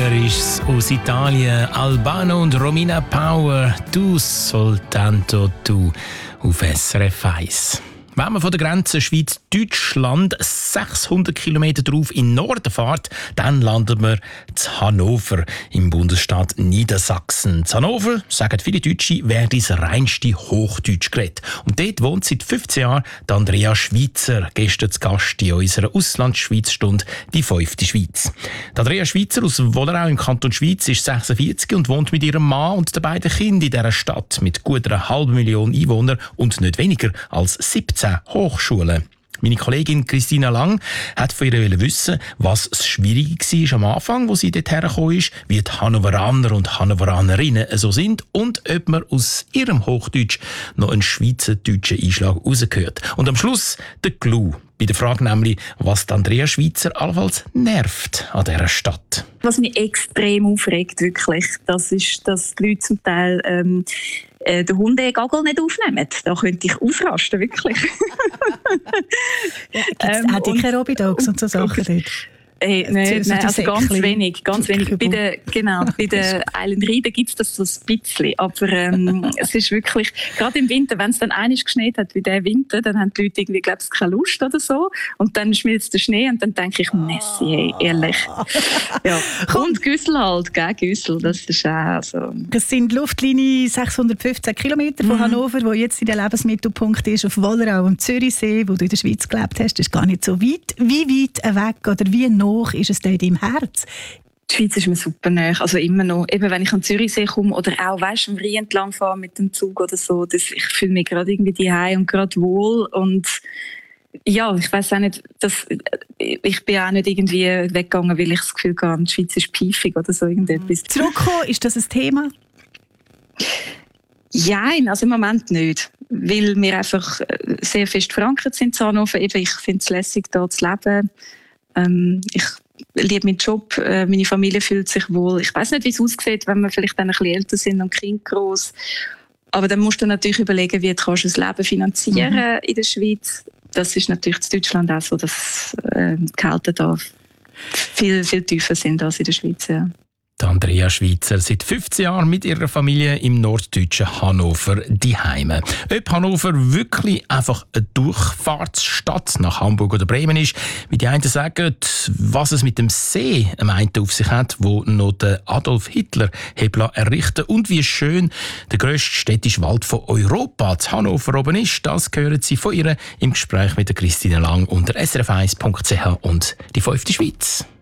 Immer ist aus Italien Albano und Romina Power, «Tu soltanto tu» auf SRF 1. Wenn man von der Grenze Schweiz-Deutschland 600 Kilometer drauf in den Norden fährt, dann landet man in Hannover im Bundesstaat Niedersachsen. In Hannover, sagen viele Deutsche, werde das reinste Hochdeutsch geredet. Und dort wohnt seit 15 Jahren Andrea Schweitzer, gestern zu Gast in unserer Auslandsschweizstunde «Die 5. Schweiz». Andrea Schweitzer aus Wollerau im Kanton Schweiz ist 46 und wohnt mit ihrem Mann und den beiden Kindern in dieser Stadt mit gut 500.000 Einwohnern und nicht weniger als 17 Hochschulen. Meine Kollegin Christina Lang hat von ihr wissen, was das Schwierige war am Anfang, wo sie dort hergekommen ist, wie die Hannoveraner und Hannoveranerinnen so sind und ob man aus ihrem Hochdeutsch noch einen schweizerdeutschen Einschlag rausgehört. Und am Schluss der Clou. Bei der Frage nämlich, was Andrea Schweitzer allenfalls nervt an dieser Stadt. Was mich extrem aufregt, wirklich, das ist, dass die Leute zum Teil den Hundegagel nicht aufnehmen. Da könnte ich ausrasten, wirklich. Hat die keine Robidogs und so Sachen dort? Nein, also ganz wenig. Bei den Island Riden gibt es das so ein bisschen. Aber es ist wirklich, gerade im Winter, wenn es dann einmal geschneit hat wie der Winter, dann haben die Leute irgendwie, glaube ich, keine Lust oder so. Und dann schmilzt der Schnee und dann denke ich, Messi, hey, ehrlich. Ja. Und Güssel halt, gell, Güssel, das ist auch so. Das sind Luftlinie 615 Kilometer von Hannover, wo jetzt in der Lebensmittelpunkt ist, auf Wollerau am Zürichsee, wo du in der Schweiz gelebt hast. Das ist gar nicht so weit. Wie weit weg oder wie noch ist es dort im Herz? Die Schweiz ist mir super nahe, also immer noch. Eben, wenn ich an Zürichsee komme oder auch, weißt, am Rhein entlang fahre mit dem Zug oder so, ich fühle mich gerade irgendwie daheim und gerade wohl. Und ja, ich weiss auch nicht, ich bin auch nicht irgendwie weggegangen, weil ich das Gefühl habe, die Schweiz ist piefig oder so irgendetwas. Zurückkommen, ist das ein Thema? Nein, also im Moment nicht. Weil wir einfach sehr fest verankert sind in Hannover. Eben, ich finde es lässig, hier zu leben. Ich liebe meinen Job, meine Familie fühlt sich wohl. Ich weiß nicht, wie es aussieht, wenn wir vielleicht dann ein bisschen älter sind und Kind groß. Aber dann musst du natürlich überlegen, wie du das Leben finanzieren in der Schweiz. Das ist natürlich in Deutschland auch so, dass die Gehälter da viel, viel tiefer sind als in der Schweiz. Ja. Andrea Schweitzer, seit 15 Jahren mit ihrer Familie im norddeutschen Hannover daheim. Ob Hannover wirklich einfach eine Durchfahrtsstadt nach Hamburg oder Bremen ist, wie die einen sagen, was es mit dem See am einen auf sich hat, wo noch der Adolf Hitler errichten und wie schön der grösste städtische Wald von Europa zu Hannover oben ist, das hören Sie von ihr im Gespräch mit der Christine Lang unter srf1.ch und die 5. Schweiz.